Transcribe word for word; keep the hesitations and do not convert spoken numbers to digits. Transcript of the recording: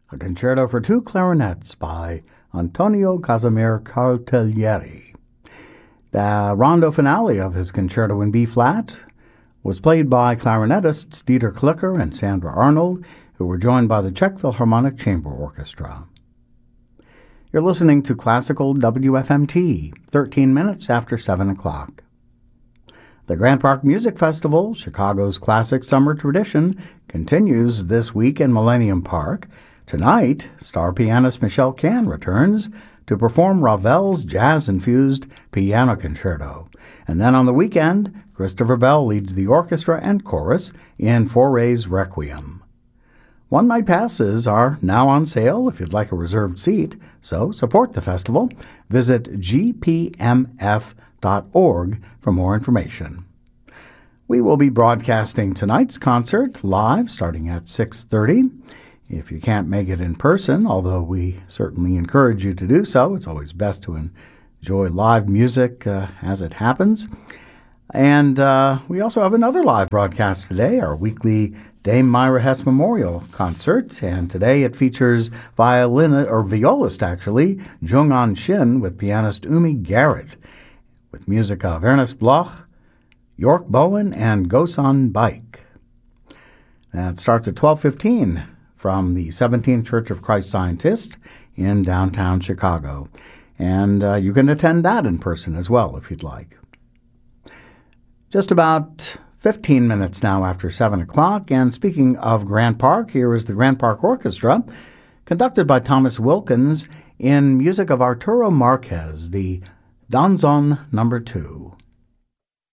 a concerto for two clarinets by Antonio Casimir Cartellieri. The rondo finale of his concerto in B-flat was played by clarinetists Dieter Klicker and Sandra Arnold, who were joined by the Czech Philharmonic Chamber Orchestra. You're listening to Classical W F M T, thirteen minutes after seven o'clock. The Grant Park Music Festival, Chicago's classic summer tradition, continues this week in Millennium Park. Tonight, star pianist Michelle Can returns to perform Ravel's jazz-infused piano concerto. And then on the weekend, Christopher Bell leads the orchestra and chorus in Fauré's Requiem. One-night passes are now on sale if you'd like a reserved seat, so support the festival. Visit g p m f dot org for more information. We will be broadcasting tonight's concert live starting at six thirty. If you can't make it in person, although we certainly encourage you to do so, it's always best to enjoy live music uh, as it happens. And uh, we also have another live broadcast today, our weekly Dame Myra Hess Memorial Concert, and today it features violin or violist actually Jung-An Shin with pianist Umi Garrett, with music of Ernest Bloch, York Bowen, and Gosan Baik. And it starts at twelve fifteen from the seventeenth Church of Christ Scientist in downtown Chicago, and uh, you can attend that in person as well if you'd like. Just about fifteen minutes now after seven o'clock, and speaking of Grant Park, here is the Grant Park Orchestra, conducted by Thomas Wilkins in music of Arturo Marquez, the Danzón number two.